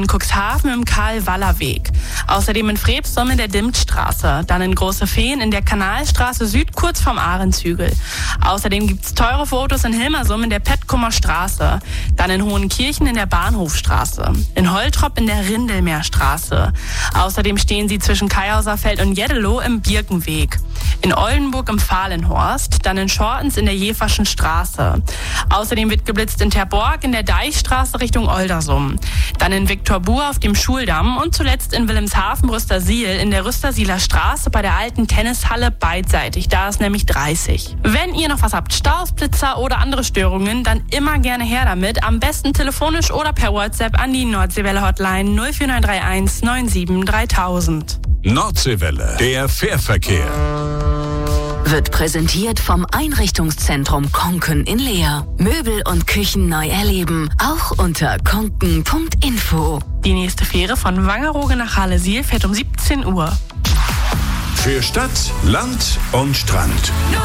in Cuxhaven im Karl-Waller-Weg. Außerdem in Freebsum in der Dimtstraße. Dann in Große Feen in der Kanalstraße Süd kurz vorm Ahrenzügel. Außerdem gibt's teure Fotos in Hilmersum in der Petkumer Straße. Dann in Hohenkirchen in der Bahnhofstraße. In Holtrop in der Rindelmeerstraße. Außerdem stehen sie zwischen Kaihauserfeld und Jeddeloh im Birkenweg. In Oldenburg im Fahlenhorst. Dann in Schortens in der Jeverschen Straße. Außerdem wird geblitzt in Terborg in der Deichstraße Richtung Oldersum. Dann in Viktorbur auf dem Schuldamm und zuletzt in Wilhelmshaven-Rüstersiel in der Rüstersieler Straße bei der alten Tennishalle beidseitig. Da ist nämlich 30. Wenn ihr noch was habt, Staus, Blitzer oder andere Störungen, dann immer gerne her damit. Am besten telefonisch oder per WhatsApp an die Nordseewelle-Hotline 04931 97 3000. Nordseewelle, der Fährverkehr. Wird präsentiert vom Einrichtungszentrum Konken in Leer. Möbel und Küchen neu erleben, auch unter konken.info. Die nächste Fähre von Wangerooge nach Halle-Siel fährt um 17 Uhr. Für Stadt, Land und Strand.